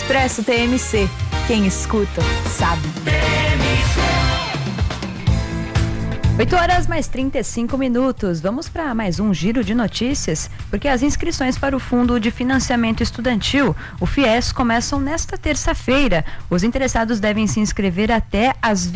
Expresso TMC. Quem escuta, sabe. 8h mais 35. Vamos para mais um giro de notícias, porque as inscrições para o Fundo de Financiamento Estudantil, o FIES, começam nesta terça-feira. Os interessados devem se inscrever até às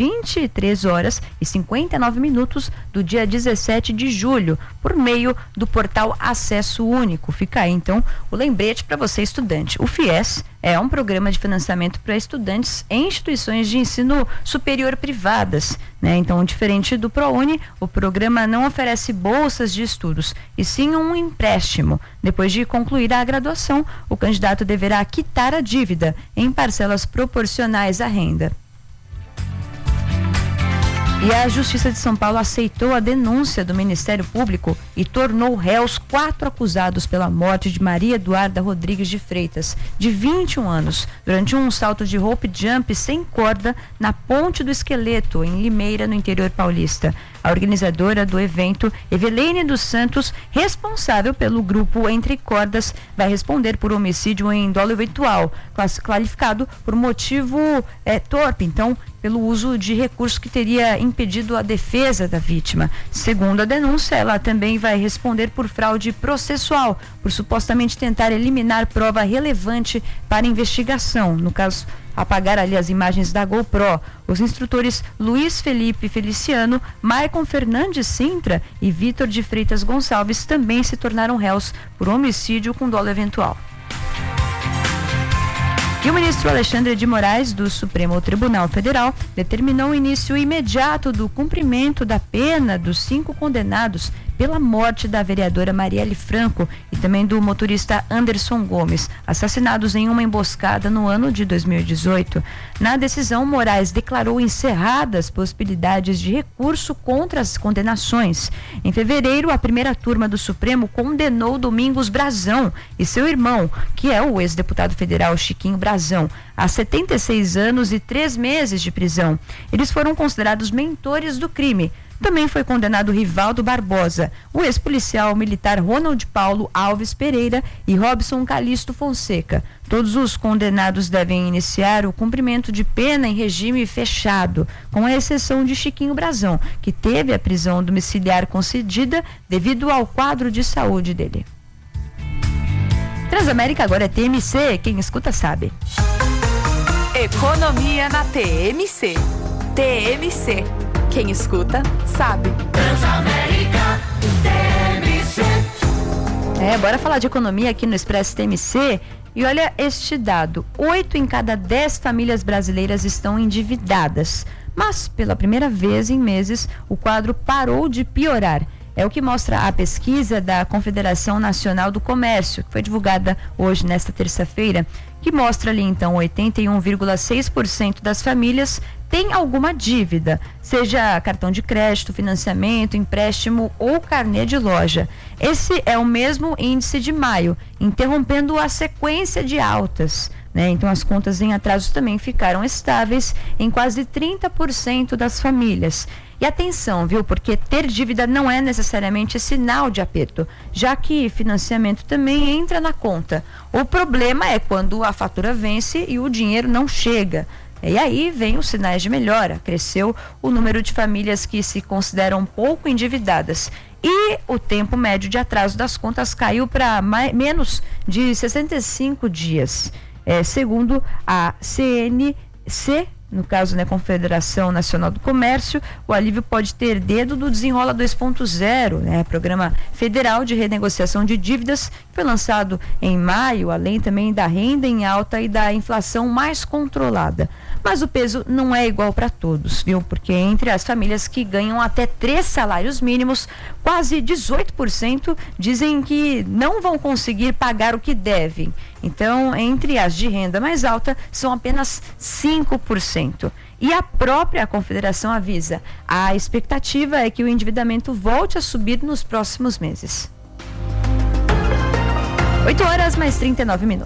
23h59 do dia 17 de julho, por meio do portal Acesso Único. Fica aí, então, o lembrete para você, estudante. O FIES é um programa de financiamento para estudantes em instituições de ensino superior privadas, né? Então, diferente do ProUni, o programa não oferece bolsas de estudos, e sim um empréstimo. Depois de concluir a graduação, o candidato deverá quitar a dívida em parcelas proporcionais à renda. E a Justiça de São Paulo aceitou a denúncia do Ministério Público e tornou réus 4 acusados pela morte de Maria Eduarda Rodrigues de Freitas, de 21 anos, durante um salto de rope jump sem corda na Ponte do Esqueleto, em Limeira, no interior paulista. A organizadora do evento, Eveline dos Santos, responsável pelo grupo Entre Cordas, vai responder por homicídio em dolo eventual, qualificado por motivo torpe, então, pelo uso de recurso que teria impedido a defesa da vítima. Segundo a denúncia, ela também vai responder por fraude processual, por supostamente tentar eliminar prova relevante para a investigação. No caso, apagar ali as imagens da GoPro. Os instrutores Luiz Felipe Feliciano, Maicon Fernandes Sintra e Vitor de Freitas Gonçalves também se tornaram réus por homicídio com dolo eventual. E o ministro Alexandre de Moraes, do Supremo Tribunal Federal, determinou o início imediato do cumprimento da pena dos 5 condenados pela morte da vereadora Marielle Franco e também do motorista Anderson Gomes, assassinados em uma emboscada no ano de 2018. Na decisão, Moraes declarou encerradas possibilidades de recurso contra as condenações. Em fevereiro, a primeira turma do Supremo condenou Domingos Brazão e seu irmão, que é o ex-deputado federal Chiquinho Brazão, a 76 anos e 3 meses de prisão. Eles foram considerados mentores do crime. Também foi condenado Rivaldo Barbosa, o ex-policial militar Ronald Paulo Alves Pereira e Robson Calixto Fonseca. Todos os condenados devem iniciar o cumprimento de pena em regime fechado, com a exceção de Chiquinho Brazão, que teve a prisão domiciliar concedida devido ao quadro de saúde dele. Transamérica agora é TMC, quem escuta sabe. Economia na TMC. TMC. Quem escuta, sabe. Transamérica, TMC. Bora falar de economia aqui no Expresso TMC. E olha este dado: 8 em cada 10 famílias brasileiras estão endividadas. Mas, pela primeira vez em meses, o quadro parou de piorar. É o que mostra a pesquisa da Confederação Nacional do Comércio, que foi divulgada hoje, nesta terça-feira, que mostra ali, então, 81,6% das famílias tem alguma dívida, seja cartão de crédito, financiamento, empréstimo ou carnê de loja. Esse é o mesmo índice de maio, interrompendo a sequência de altas, né? Então, as contas em atraso também ficaram estáveis em quase 30% das famílias. E atenção, viu? Porque ter dívida não é necessariamente sinal de aperto, já que financiamento também entra na conta. O problema é quando a fatura vence e o dinheiro não chega. E aí vem os sinais de melhora. Cresceu o número de famílias que se consideram pouco endividadas. E o tempo médio de atraso das contas caiu para menos de 65 dias. Segundo a CNC, no caso, né, Confederação Nacional do Comércio, o alívio pode ter dedo do Desenrola 2.0, né, Programa Federal de Renegociação de Dívidas, que foi lançado em maio, além também da renda em alta e da inflação mais controlada. Mas o peso não é igual para todos, viu? Porque entre as famílias que ganham até 3 salários mínimos, quase 18% dizem que não vão conseguir pagar o que devem. Então, entre as de renda mais alta, são apenas 5%. E a própria Confederação avisa, a expectativa é que o endividamento volte a subir nos próximos meses. 8h mais 39.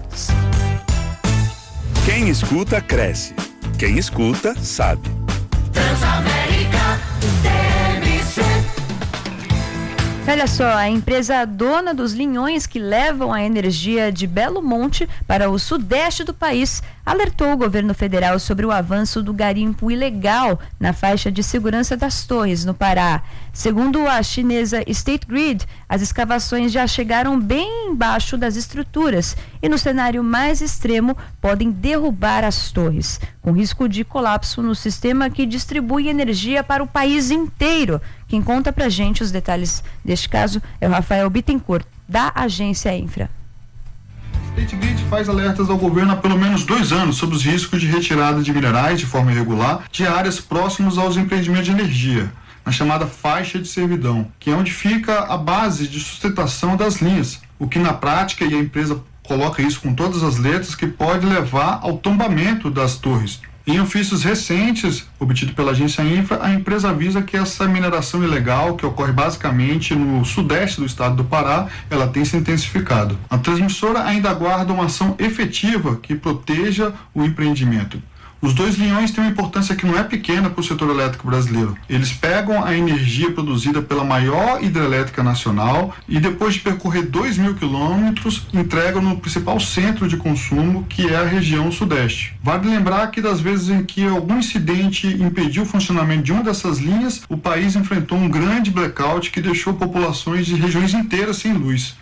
Quem escuta, cresce. Quem escuta, sabe. Transamérica, TMC. Olha só, a empresa dona dos linhões que levam a energia de Belo Monte para o sudeste do país alertou o governo federal sobre o avanço do garimpo ilegal na faixa de segurança das Torres, no Pará. Segundo a chinesa State Grid, as escavações já chegaram bem embaixo das estruturas e, no cenário mais extremo, podem derrubar as torres, com risco de colapso no sistema que distribui energia para o país inteiro. Quem conta pra gente os detalhes deste caso é o Rafael Bittencourt, da agência Infra. State Grid faz alertas ao governo há pelo menos 2 anos sobre os riscos de retirada de minerais de forma irregular de áreas próximas aos empreendimentos de energia, na chamada faixa de servidão, que é onde fica a base de sustentação das linhas, o que na prática, e a empresa coloca isso com todas as letras, que pode levar ao tombamento das torres. Em ofícios recentes, obtido pela agência Infra, a empresa avisa que essa mineração ilegal, que ocorre basicamente no sudeste do estado do Pará, ela tem se intensificado. A transmissora ainda aguarda uma ação efetiva que proteja o empreendimento. Os 2 linhões têm uma importância que não é pequena para o setor elétrico brasileiro. Eles pegam a energia produzida pela maior hidrelétrica nacional e, depois de percorrer 2.000 quilômetros, entregam no principal centro de consumo, que é a região sudeste. Vale lembrar que das vezes em que algum incidente impediu o funcionamento de uma dessas linhas, o país enfrentou um grande blackout que deixou populações de regiões inteiras sem luz.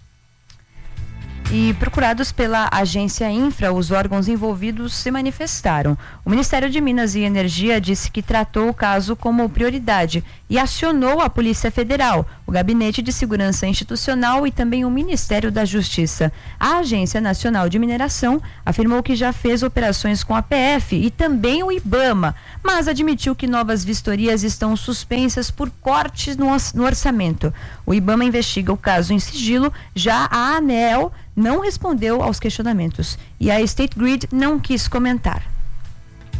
E procurados pela agência Infra, os órgãos envolvidos se manifestaram. O Ministério de Minas e Energia disse que tratou o caso como prioridade e acionou a Polícia Federal, o Gabinete de Segurança Institucional e também o Ministério da Justiça. A Agência Nacional de Mineração afirmou que já fez operações com a PF e também o IBAMA, mas admitiu que novas vistorias estão suspensas por cortes no orçamento. O IBAMA investiga o caso em sigilo, já a ANEEL não respondeu aos questionamentos e a State Grid não quis comentar.